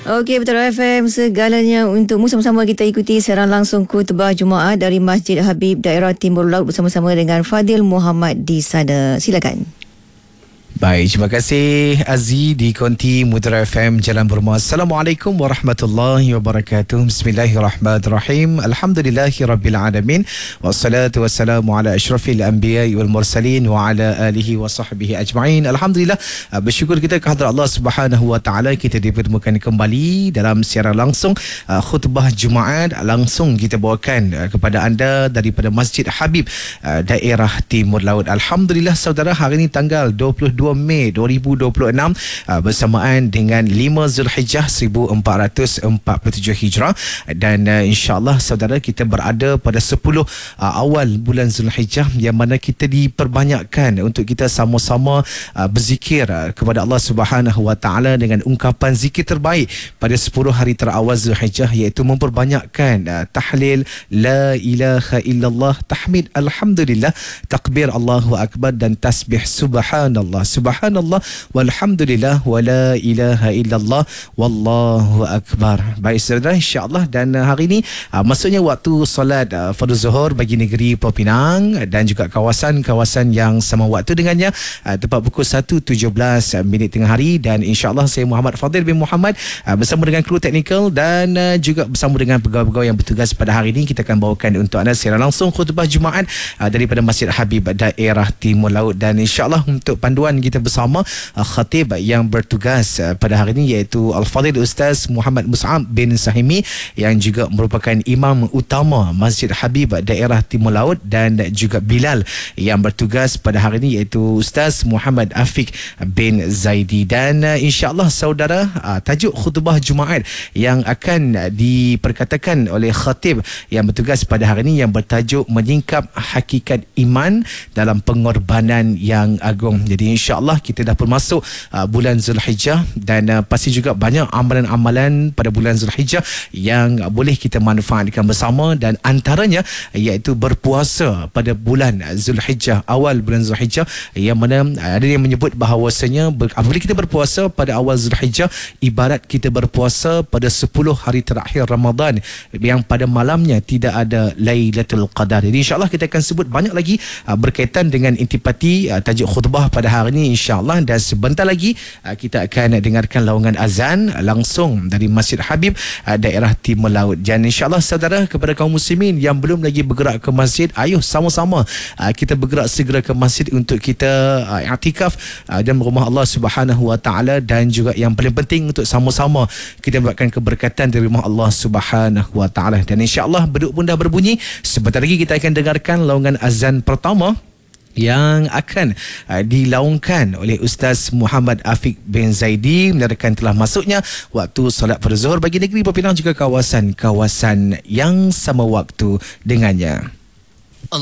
Okey, Betul FM segalanya untukmu. Sama-sama kita ikuti siaran langsung khutbah Jumaat dari Masjid Habib Daerah Timur Laut bersama-sama dengan Fadil Muhammad di sana. Silakan. Baik, terima kasih Aziz di Konti Mutiara FM Jalan Burma. Assalamualaikum warahmatullahi wabarakatuh. Bismillahirrahmanirrahim. Alhamdulillahirabbil alamin. Wassalatu wassalamu ala asyrafil anbiya'i wal mursalin wa ala alihi wa sahbihi ajma'in. Alhamdulillah, bersyukur kita kehadrat Allah Subhanahu wa taala, kita dipertemukan kembali dalam siaran langsung khutbah Jumaat. Langsung kita bawakan kepada anda daripada Masjid Habib Daerah Timur Laut. Alhamdulillah saudara, hari ini tanggal 22 Mei 2026 bersamaan dengan 5 Zulhijjah 1447 Hijrah, dan insya-Allah saudara, kita berada pada 10 awal bulan Zulhijjah, yang mana kita diperbanyakkan untuk kita sama-sama berzikir kepada Allah Subhanahu wa taala dengan ungkapan zikir terbaik pada 10 hari terawal Zulhijjah, iaitu memperbanyakkan tahlil la ilaha illallah, tahmid alhamdulillah, takbir Allahu akbar, dan tasbih subhanallah subhanallah walhamdulillah wala ilaha illallah wallahu akbar. Baik saudara, insya-Allah, dan hari ini maksudnya waktu solat fardu zuhur bagi negeri Pulau Pinang dan juga kawasan-kawasan yang sama waktu dengannya, tepat pukul 1.17 minit tengah hari, dan insya-Allah saya Muhammad Fadil bin Muhammad bersama dengan kru teknikal dan juga bersama dengan pegawai-pegawai yang bertugas pada hari ini, kita akan bawakan untuk anda secara langsung khutbah Jumaat daripada Masjid Habib Daerah Timur Laut. Dan insya-Allah untuk panduan kita bersama khatib yang bertugas pada hari ini, iaitu Al-Fadhil Ustaz Muhammad Mus'ab bin Sahimi, yang juga merupakan imam utama Masjid Habib Daerah Timur Laut, dan juga Bilal yang bertugas pada hari ini, iaitu Ustaz Muhammad Afiq bin Zaidi. Dan insya-Allah saudara, tajuk khutbah Jumaat yang akan diperkatakan oleh khatib yang bertugas pada hari ini yang bertajuk menyingkap hakikat iman dalam pengorbanan yang agung. Jadi insya-Allah kita dah pun masuk bulan Zulhijjah, dan pasti juga banyak amalan-amalan pada bulan Zulhijjah yang boleh kita manfaatkan bersama, dan antaranya iaitu berpuasa pada bulan Zulhijjah, awal bulan Zulhijjah, yang mana ada yang menyebut bahawasanya apabila kita berpuasa pada awal Zulhijjah, ibarat kita berpuasa pada 10 hari terakhir Ramadan yang pada malamnya tidak ada Lailatul Qadar. Jadi insya-Allah kita akan sebut banyak lagi berkaitan dengan intipati tajuk khutbah pada hari ini insya-Allah, dan sebentar lagi kita akan dengarkan laungan azan langsung dari Masjid Habib Daerah Timur Laut. Dan insya-Allah saudara, kepada kaum muslimin yang belum lagi bergerak ke masjid, ayuh sama-sama kita bergerak segera ke masjid untuk kita i'tikaf dan rumah Allah Subhanahu wa taala, dan juga yang paling penting untuk sama-sama kita mendapatkan keberkatan dari rumah Allah Subhanahu wa taala. Dan insya-Allah beduk pun dah berbunyi, sebentar lagi kita akan dengarkan laungan azan pertama yang akan dilaungkan oleh Ustaz Muhammad Afiq bin Zaidi, menandakan telah masuknya waktu solat fardu zuhur bagi negeri Pulau Pinang juga kawasan-kawasan yang sama waktu dengannya.